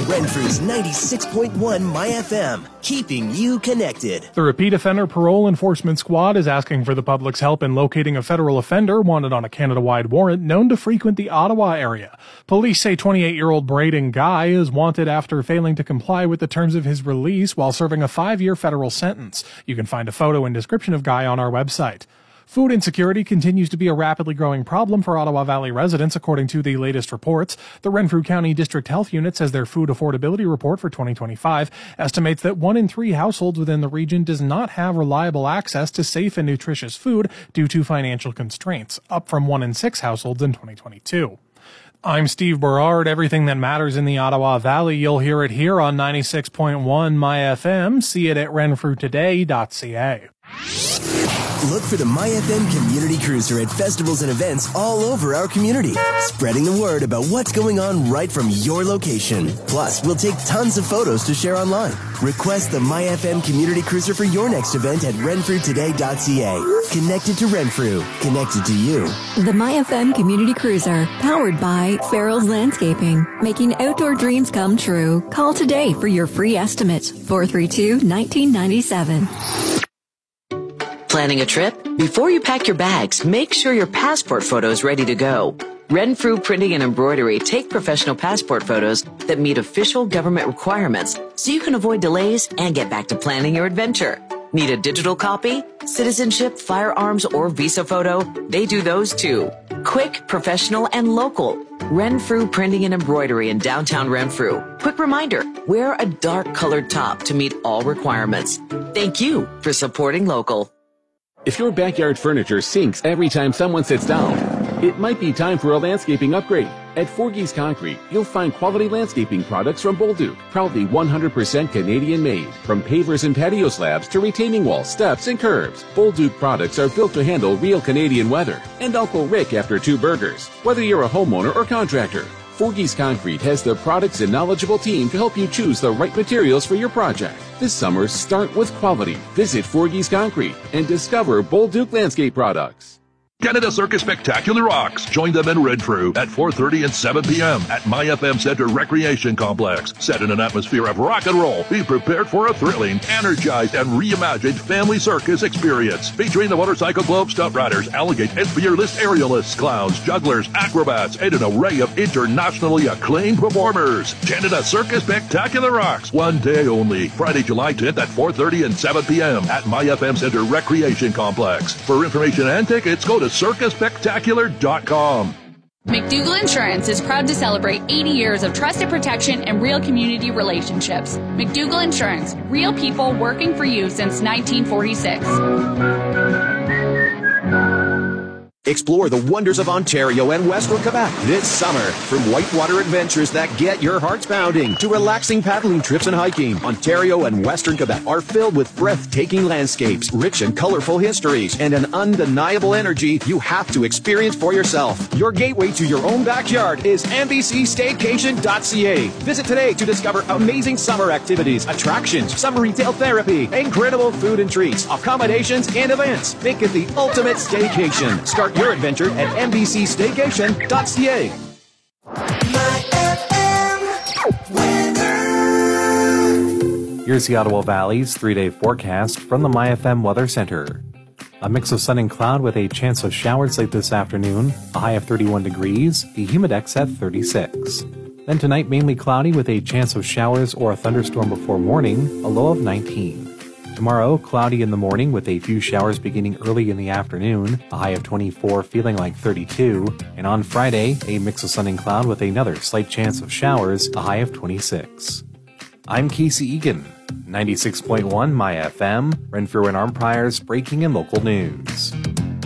Renfrew's 96.1 My FM, keeping you connected. The Repeat Offender Parole Enforcement Squad is asking for the public's help in locating a federal offender wanted on a Canada-wide warrant known to frequent the Ottawa area. Police say 28-year-old Braden Guy is wanted after failing to comply with the terms of his release while serving a 5-year federal sentence. You can find a photo and description of Guy on our website. Food insecurity continues to be a rapidly growing problem for Ottawa Valley residents, according to the latest reports. The Renfrew County District Health Unit says their food affordability report for 2025 estimates that 1 in 3 households within the region does not have reliable access to safe and nutritious food due to financial constraints, up from 1 in 6 households in 2022. I'm Steve Berard. Everything that matters in the Ottawa Valley, you'll hear it here on 96.1 My FM. See it at renfrewtoday.ca. Look for the My FM Community Cruiser at festivals and events all over our community, spreading the word about what's going on right from your location. Plus, we'll take tons of photos to share online. Request the My FM Community Cruiser for your next event at renfrewtoday.ca. Connected to Renfrew, connected to you. The My FM Community Cruiser, powered by Farrell's Landscaping, making outdoor dreams come true. Call today for your free estimate, 432-1997. Planning a trip? Before you pack your bags, make sure your passport photo is ready to go. Renfrew Printing and Embroidery take professional passport photos that meet official government requirements so you can avoid delays and get back to planning your adventure. Need a digital copy? Citizenship, firearms, or visa photo? They do those too. Quick, professional, and local. Renfrew Printing and Embroidery in downtown Renfrew. Quick reminder, wear a dark colored top to meet all requirements. Thank you for supporting local. If your backyard furniture sinks every time someone sits down, it might be time for a landscaping upgrade. At Forgey's Concrete, you'll find quality landscaping products from Bolduc, proudly 100% Canadian made. From pavers and patio slabs to retaining walls, steps, and curbs, Bolduc products are built to handle real Canadian weather. And Uncle Rick after 2 burgers. Whether you're a homeowner or contractor, Forgey's Concrete has the products and knowledgeable team to help you choose the right materials for your project. This summer, start with quality. Visit Forgey's Concrete and discover Bolduc Landscape products. Canada Circus Spectacular Rocks. Join them in Renfrew at 4:30 and 7 p.m. at My FM Center Recreation Complex. Set in an atmosphere of rock and roll, be prepared for a thrilling, energized, and reimagined family circus experience. Featuring the Motorcycle Club, stunt riders, alligator and fearless aerialists, clowns, jugglers, acrobats, and an array of internationally acclaimed performers. Canada Circus Spectacular Rocks. One day only. Friday, July 10th at 4:30 and 7 p.m. at My FM Center Recreation Complex. For information and tickets, go to circuspectacular.com. McDougall Insurance is proud to celebrate 80 years of trusted protection and real community relationships. McDougall Insurance, real people working for you since 1946. Explore the wonders of Ontario and Western Quebec this summer. From whitewater adventures that get your hearts pounding to relaxing paddling trips and hiking, Ontario and Western Quebec are filled with breathtaking landscapes, rich and colorful histories, and an undeniable energy you have to experience for yourself. Your gateway to your own backyard is NBCStaycation.ca. Visit today to discover amazing summer activities, attractions, summer retail therapy, incredible food and treats, accommodations, and events. Make it the ultimate staycation. Start your adventure at NBCStaycation.ca. Here's the Ottawa Valley's 3-day forecast from the MyFM Weather Center. A mix of sun and cloud with a chance of showers late this afternoon, a high of 31 degrees, the humidex at 36. Then tonight, mainly cloudy with a chance of showers or a thunderstorm before morning, a low of 19. Tomorrow, cloudy in the morning with a few showers beginning early in the afternoon, a high of 24 feeling like 32. And on Friday, a mix of sun and cloud with another slight chance of showers, a high of 26. I'm Casey Egan, 96.1 My FM, Renfrew and Arnprior's breaking and local news.